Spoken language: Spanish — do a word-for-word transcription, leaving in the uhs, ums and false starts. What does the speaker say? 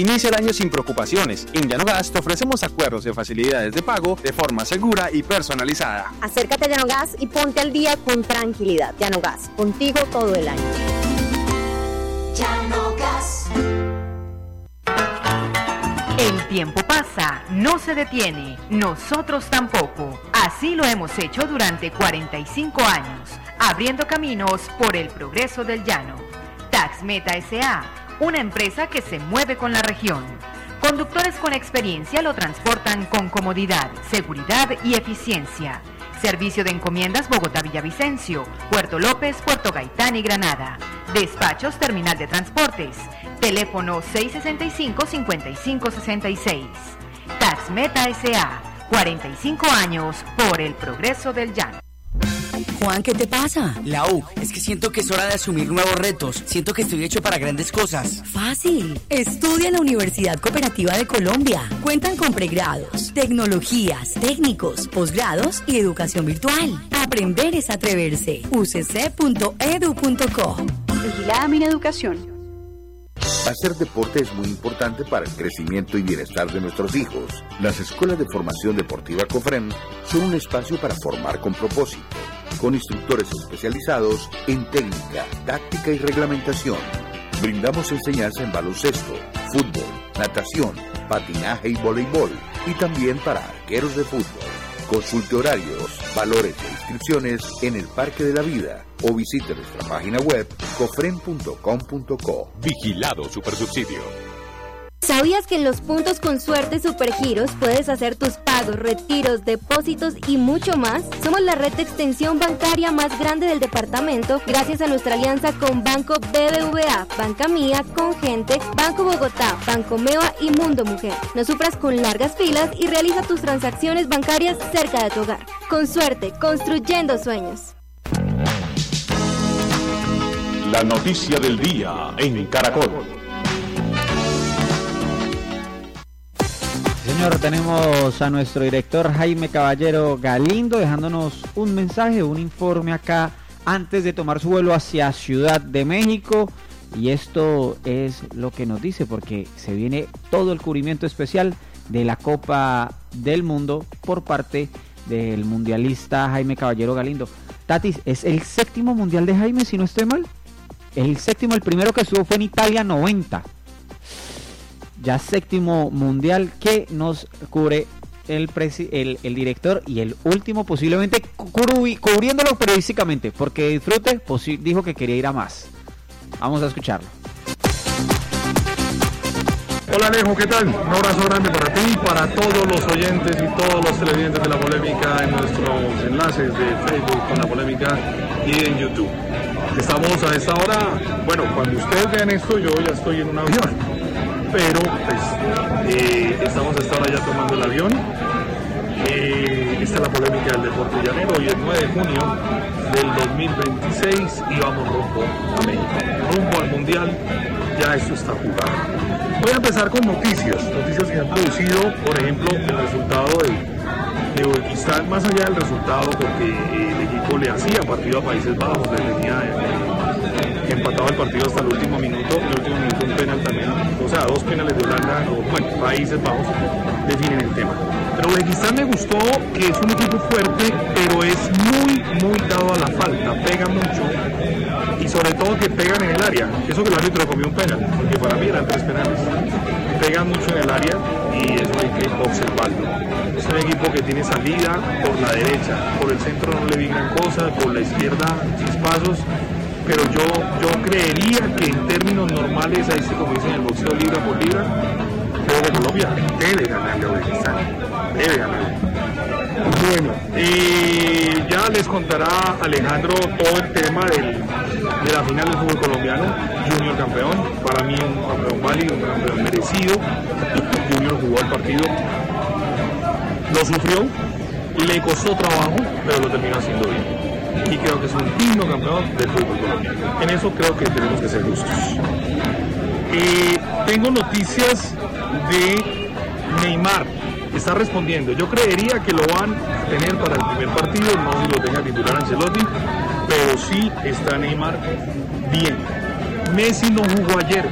Inicia el año sin preocupaciones. En Llanogas te ofrecemos acuerdos de facilidades de pago de forma segura y personalizada. Acércate a Llanogas y ponte al día con tranquilidad. Llanogas, contigo todo el año. Llanogas. El tiempo pasa, no se detiene, nosotros tampoco. Así lo hemos hecho durante cuarenta y cinco años, abriendo caminos por el progreso del llano. Taxmeta S A, una empresa que se mueve con la región. Conductores con experiencia lo transportan con comodidad, seguridad y eficiencia. Servicio de encomiendas Bogotá-Villavicencio, Puerto López, Puerto Gaitán y Granada. Despachos Terminal de Transportes. Teléfono seis sesenta y cinco, cincuenta y cinco sesenta y seis. Taxmeta S A, cuarenta y cinco años por el progreso del llano. Juan, ¿qué te pasa? La U, es que siento que es hora de asumir nuevos retos. Siento que estoy hecho para grandes cosas. Fácil. Estudia en la Universidad Cooperativa de Colombia. Cuentan con pregrados, tecnologías, técnicos, posgrados y educación virtual. Aprender es atreverse. u c c punto e d u punto co. Vigilada Mineducación. Hacer deporte es muy importante para el crecimiento y bienestar de nuestros hijos. Las escuelas de formación deportiva COFREN son un espacio para formar con propósito, con instructores especializados en técnica, táctica y reglamentación. Brindamos enseñanza en baloncesto, fútbol, natación, patinaje y voleibol, y también para arqueros de fútbol. Consulte horarios, valores e inscripciones en el Parque de la Vida o visite nuestra página web cofren punto com punto co. Vigilado Supersubsidio. ¿Sabías que en los puntos con suerte Supergiros puedes hacer tus pagos, retiros, depósitos y mucho más? Somos la red de extensión bancaria más grande del departamento gracias a nuestra alianza con Banco B B V A, Banca Mía, Congente, Banco Bogotá, Banco Meva y Mundo Mujer. No sufras con largas filas y realiza tus transacciones bancarias cerca de tu hogar. Con suerte, construyendo sueños. La noticia del día en Caracol. Señor, tenemos a nuestro director Jaime Caballero Galindo dejándonos un mensaje, un informe acá antes de tomar su vuelo hacia Ciudad de México, y esto es lo que nos dice porque se viene todo el cubrimiento especial de la Copa del Mundo por parte del mundialista Jaime Caballero Galindo. Tatis, ¿es el séptimo mundial de Jaime si no estoy mal? El séptimo, el primero que estuvo fue en Italia noventa. Ya séptimo mundial que nos cubre el, presi- el, el director, y el último posiblemente cubri- cubriéndolo periodísticamente, porque Disfrute posi- dijo que quería ir a más. Vamos a escucharlo. Hola Alejo, ¿qué tal? Un abrazo grande para ti, para todos los oyentes y todos los televidentes de La Polémica en nuestros enlaces de Facebook con La Polémica y en YouTube. Estamos a esta hora, bueno, cuando ustedes vean esto yo ya estoy en un avión. Pero pues eh, estamos a esta hora ya tomando el avión. Eh, esta es La Polémica del Deporte Llanero. Hoy es nueve de junio del dos mil veintiséis y vamos rumbo a México, rumbo al Mundial. Ya esto está jugado. Voy a empezar con noticias, noticias que han producido, por ejemplo, el resultado de, de Uzbekistán, más allá del resultado, porque el equipo le hacía partido a Países Bajos, le tenía eh, que empataba el partido hasta el último minuto, el último minuto un penal también, o sea, dos penales de Holanda, o, bueno, Países Bajos definen el tema. Pero Uzbekistán me gustó, que es un equipo fuerte, pero es muy, muy dado a la falta, pega mucho, y sobre todo que pegan en el área, eso que el árbitro comió un penal, porque para mí eran tres penales, pegan mucho en el área y eso hay que observarlo. Es un equipo que tiene salida por la derecha, por el centro no le vi gran cosa, por la izquierda chispazos, pero yo, yo creería que en términos normales, ahí se como dicen en el boxeo libra por libra, creo que Colombia debe ganarle a Uzbekistán, debe ganarle. Bueno, eh, ya les contará Alejandro todo el tema del, de la final del fútbol colombiano. Junior campeón, para mí un campeón válido, un campeón merecido. Junior jugó el partido, lo sufrió, le costó trabajo, pero lo terminó haciendo bien. Y creo que es un digno campeón del fútbol colombiano. En eso creo que tenemos que ser justos. Eh, tengo noticias de Neymar. Está respondiendo. Yo creería que lo van a tener para el primer partido, no si lo tenga titular Ancelotti, pero sí está Neymar bien. Messi no jugó ayer,